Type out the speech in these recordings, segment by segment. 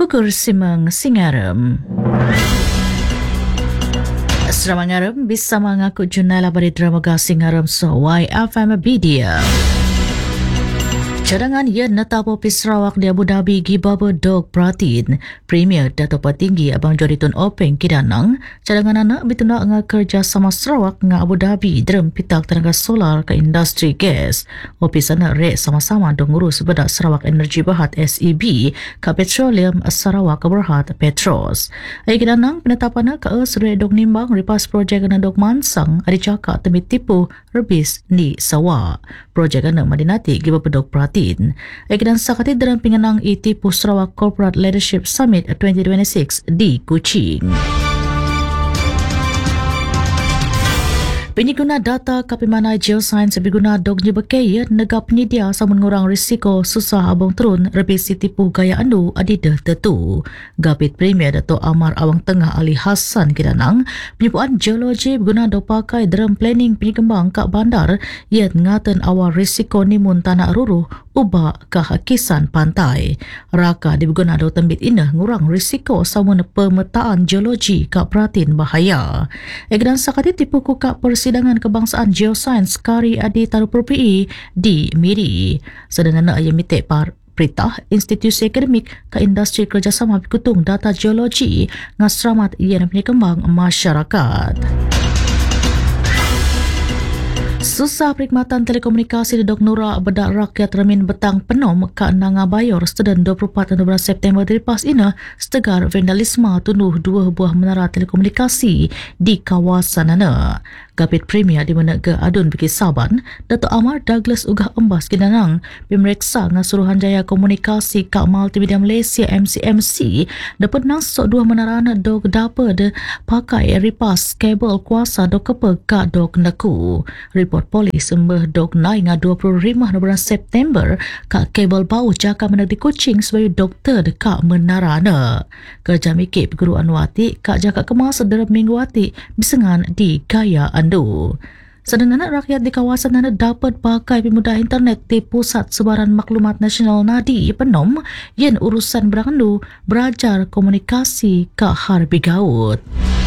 Pukul Simang Singaram. Seramang Aram bisa mengaku jurnal bari drama Singaram so YFM Media. Cadangan ia netapo Sarawak di Abu Dhabi gibaba dog pratin Premier Dato' Petinggi Abang Jody Tun Openg Kidanang cadangan anak bituna nga kerja sama Sarawak nga Abu Dhabi dalam pitak tenaga solar ke industri gas opis anak rek sama-sama dong ngurus bedak Sarawak Energy Berhad SEB ke Petroleum Sarawak Berhad Petros. Ai Kidanang penetapan ke rek dong nimbang ripas projek anak dog mansang ada cakap temi tipu rebis ni Sarawak. Projek anak madinati gibaba dog pratin Ekidan sakati dalam pinganang itipu Sarawak Corporate Leadership Summit 2026 di Kuching. Penyiguna data kapimana geoscience biguna dog nyebekaya negara penyedia sama mengurang risiko susah abang turun rebisi tipu gaya andu adida tetu. Gapit Premier Dato' Amar Awang Tengah Ali Hassan Kidanang penyubuan geologi berguna do pakai dalam planning penyekembang kak bandar ia ngaten awal risiko nimun tanah ruru ubah kehakisan pantai. Raka dibeguna do tembit inah ngurang risiko sama pemetaan geologi kak peratin bahaya. Ekidan sakati tipu kukak persidangan kebangsaan geoscience Kari Adi Taruperpi di Miri. Sedangkan ayam mitek Peritah institusi akademik ke industri kerjasama pikutung data geologi ngasramat ia penyekembang masyarakat. Susah perkhidmatan telekomunikasi di Dok Nura bedak rakyat remin betang penom ke Nanga Bayor student 24 dan 12 September dilepas ina setegar vandalisme tunuh dua buah menara telekomunikasi di kawasan ana. Gapit Premier di mana ke adun bagi Saban, Dato' Amar Douglas Ugah Embas Kidanang pemeriksa dengan Suruhanjaya Komunikasi Kak Multimedia Malaysia MCMC dapat nasuk dua menara anak dog dapat pakai ripas kabel kuasa dok kepe kak dok naku. Report polis sembah dok naik nga 25 September kak kabel bau jaka menak di Kuching sebagai doktor dekat menara anak. Kerja mikir guru Anwati kak jaka kemas dalam minggu wati bisengan di Gaya Andu. Sedangkan rakyat di kawasan anda dapat pakai pemudah internet di Pusat Sebaran Maklumat Nasional Nadi Penom yang urusan berandu belajar komunikasi ke harbi gaut.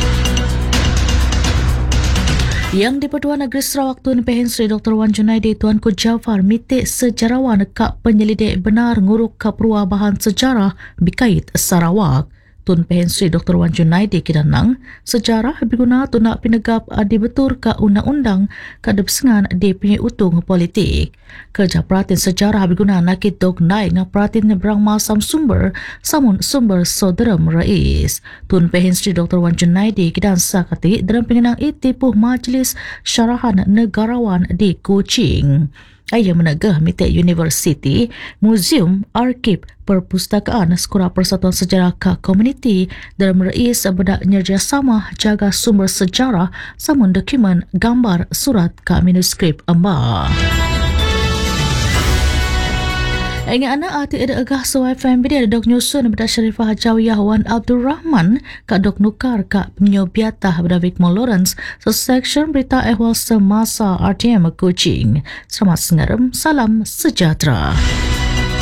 Yang di-Pertuan Negeri Sarawak Tun Pehen Sri Dr. Wan Junaidi Tuanku Jafar mitik sejarawan kak penyelidik benar nguruk ke perubahan sejarah bikait Sarawak. Tun Pehen Sri Dr. Wan Junaidi Kidanang sejarah berguna tu nak pinegap dibetur ke undang-undang ke depsengan di punya utung politik. Kerja peratin sejarah berguna nakit dog naik dengan peratin berang masam sumber samun sumber soderam rais. Tun Pehen Sri Dr. Wan Junaidi Kidan sakati dalam pengenang itipuh Majlis Syarahan Negarawan di Kuching. Ia menegah mitik University, Museum, Arkib, Perpustakaan Sekolah Persatuan Sejarah ke Komuniti dalam rais bedak kerjasama jaga sumber sejarah samun dokumen gambar surat ke manuskrip amba. Ingat anak arti ada agah so FM dia ada dok nyusun bedak Syarifah Hajawiyah Wan Abdul Rahman kak dok nukar kak penyobiatah bedak Vikmol Lawrence so section berita ehwal semasa RTM Kuching. Selamat sengaram, salam sejahtera.